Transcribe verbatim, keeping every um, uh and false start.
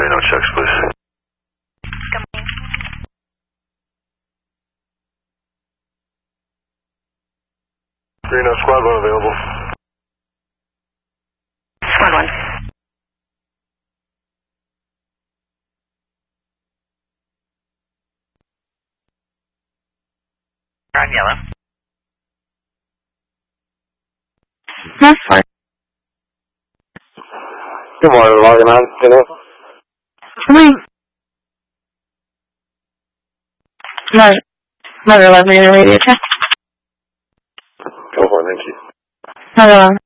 Reno checks, please. Reno squad one available. Squad one. On yellow. That's fine. Good morning, logging on. Hello. Wait. Right. Another eleven in a radio check. Go for it, thank you. Another one.